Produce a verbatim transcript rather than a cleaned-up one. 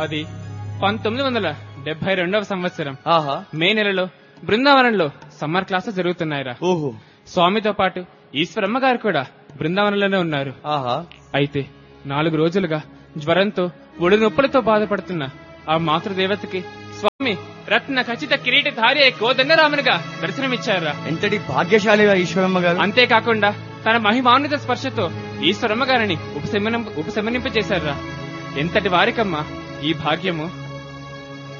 అది పంతొమ్మిది వందల డెబ్బై రెండవ సంవత్సరం ఆహా మే నెలలో బృందావనంలో సమ్మర్ క్లాసెస్ జరుగుతున్నాయిరా. ఓహో స్వామితో పాటు ఈశ్వరమ్మ గారు కూడా బృందావనంలోనే ఉన్నారు. ఆహా అయితే నాలుగు రోజులుగా జ్వరంతో ఒడి నొప్పులతో బాధపడుతున్న ఆ మాతృదేవతకి స్వామి రత్న ఖచ్చిత కిరీటధారి కోదండరామునిగా దర్శనమిచ్చారా. ఎంతటి భాగ్యశాలిగా ఈశ్వరమ్మ గారు. అంతేకాకుండా తన మహిమాన్విత స్పర్శతో ఈశ్వరమ్మ గారిని ఉపశమనం ఉపశమనింపజేశారా. ఎంతటి వారికమ్మా ఈ భాగ్యము.